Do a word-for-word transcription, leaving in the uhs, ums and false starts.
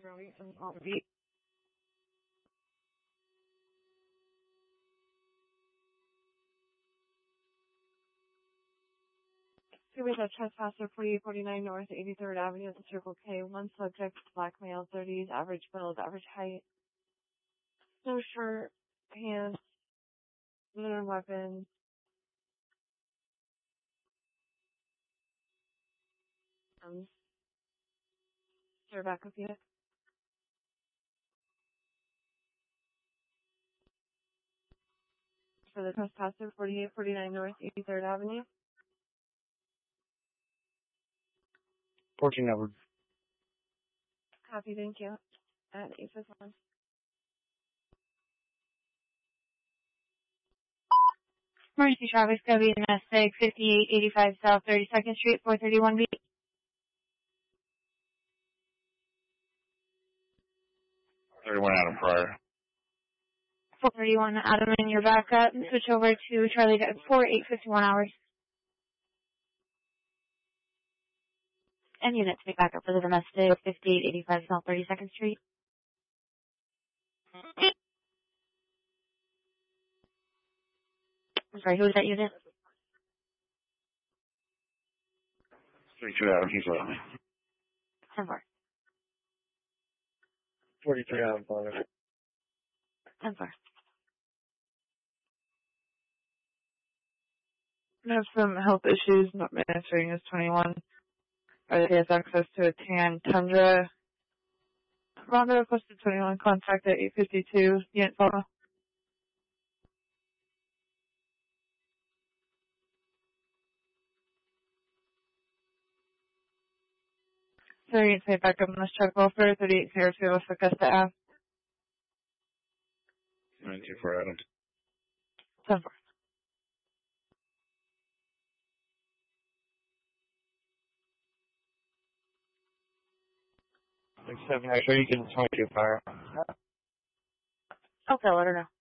Romy from Albeat. Here we have trespasser forty-eight forty-nine North eighty-third Avenue at the Circle K. One subject, black male, thirties, average build, average height. No shirt, pants, limited weapons. Um, Sir, back up yet? For the trespasser, forty-eight forty-nine North eighty-third Avenue. fourteen number. Copy, thank you. At eight fifty-one. Emergency traffic's going to be domestic, fifty-eight eighty-five South thirty-second Street, four thirty-one B. thirty-one Adam Pryor. four thirty-one Adam, and you're back up. Switch over to Charlie four eight fifty-one hours. And units pick back up for the domestic, fifty-eight eighty-five South thirty-second Street. I'm sorry, who was that unit? thirty-two Adam, he's with me. ten four. forty-three Adam Pryor. ten four. I have some health issues, not answering is twenty-one. Or he has access to a tan Tundra. Rhonda requested twenty-one, contact at eight fifty-two, unit follow. thirty-eight, say back up on this truck welfare, thirty-eight zero two, Augusta Ave. ninety-two for Adam. ten four. six seven, actually, you can twenty-two fire. Okay, let her know.